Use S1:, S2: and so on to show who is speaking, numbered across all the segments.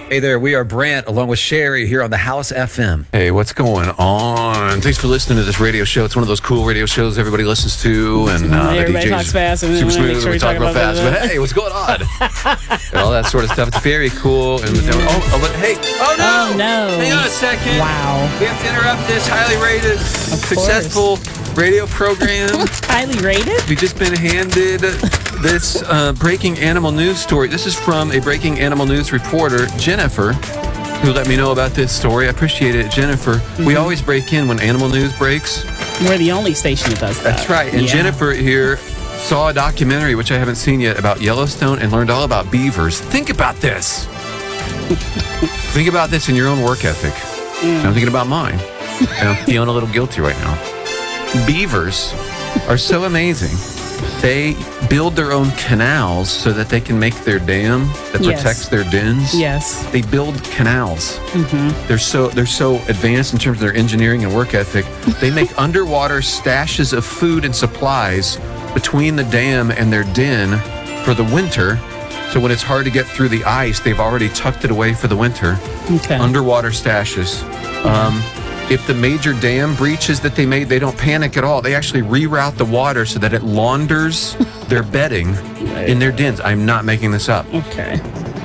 S1: Hey there, we are Brant along with Sherry here on the House FM.
S2: Hey, what's going on? Thanks for listening to this radio show. It's one of those cool radio shows everybody listens to, and
S3: everybody
S2: the DJs
S3: talks fast and
S2: super smooth.
S3: sure
S2: We talk real fast, but hey, what's going on? And all that sort of stuff. It's very cool. And but hey,
S3: Oh, no.
S1: Hang on a second.
S3: Wow.
S1: We have to interrupt this highly rated, successful radio program.
S3: Highly rated?
S2: We've just been handed this breaking animal news story. This is from a breaking animal news reporter, Jennifer, who let me know about this story. I appreciate it, Jennifer. We always break in when animal news breaks.
S3: We're the only station that does that.
S2: That's right. And Jennifer here saw a documentary, which I haven't seen yet, about Yellowstone and learned all about beavers. Think about this. Think about this in your own work ethic. I'm thinking about mine. And I'm feeling a little guilty right now. Beavers are so amazing. They build their own canals so that they can make their dam that protects their dens.
S3: Yes.
S2: They build canals. They're so advanced in terms of their engineering and work ethic. They make underwater stashes of food and supplies between the dam and their den for the winter. So when it's hard to get through the ice, they've already tucked it away for the winter.
S3: Okay.
S2: Underwater stashes. If the major dam breaches that they made, they don't panic at all. They actually reroute the water so that it launders their bedding in their dens. I'm not making this up.
S3: Okay.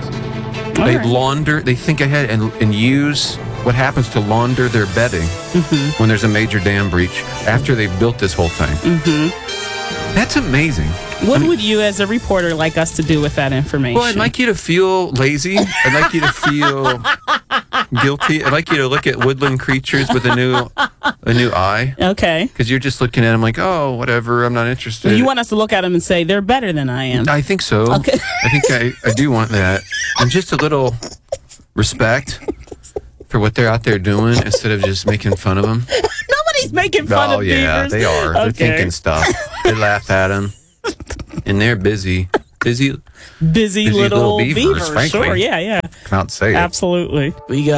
S2: They think ahead and use what happens to launder their bedding when there's a major dam breach after they've built this whole thing. That's amazing.
S3: What would you, as a reporter, like us to do with that information?
S2: Well, I'd like you to feel lazy. I'd like you to feel guilty. I'd like you to look at woodland creatures with a new eye.
S3: Okay.
S2: Because you're just looking at them like, oh, whatever, I'm not interested.
S3: You want us to look at them and say, they're better than I am.
S2: I think so.
S3: Okay.
S2: I think I do want that. And just a little respect for what they're out there doing instead of just making fun of them.
S3: Nobody's making fun of beavers.
S2: Yeah, they are. They're thinking stuff. They laugh at them. And they're busy
S3: little beavers.
S2: Frankly.
S3: Sure, yeah.
S2: Come out and say it.
S3: Absolutely. We got